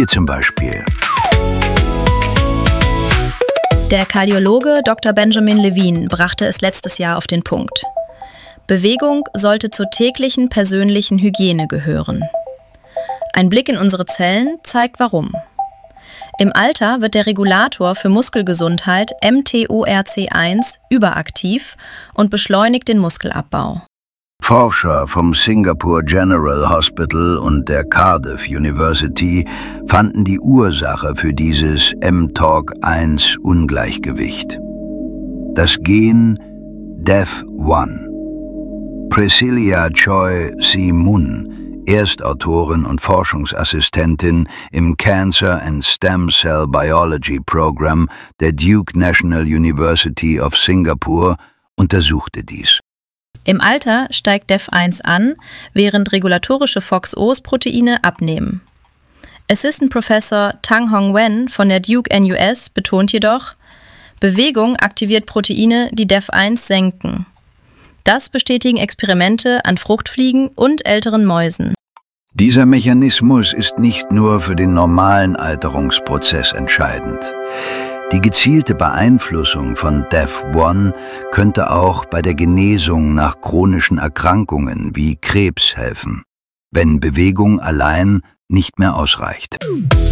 Hier zum Beispiel. Der Kardiologe Dr. Benjamin Levine brachte es letztes Jahr auf den Punkt. Bewegung sollte zur täglichen persönlichen Hygiene gehören. Ein Blick in unsere Zellen zeigt warum. Im Alter wird der Regulator für Muskelgesundheit mTORC1 überaktiv und beschleunigt den Muskelabbau. Forscher vom Singapore General Hospital und der Cardiff University fanden die Ursache für dieses mTORC1-Ungleichgewicht. Das Gen DEF1. Priscilla Choi Si-mun, Erstautorin und Forschungsassistentin im Cancer and Stem Cell Biology Program der Duke National University of Singapore, untersuchte dies. Im Alter steigt DEF1 an, während regulatorische FOXO-Proteine abnehmen. Assistant Professor Tang Hong Wen von der Duke NUS betont jedoch, Bewegung aktiviert Proteine, die DEF1 senken. Das bestätigen Experimente an Fruchtfliegen und älteren Mäusen. Dieser Mechanismus ist nicht nur für den normalen Alterungsprozess entscheidend. Die gezielte Beeinflussung von DEF1 könnte auch bei der Genesung nach chronischen Erkrankungen wie Krebs helfen, wenn Bewegung allein nicht mehr ausreicht.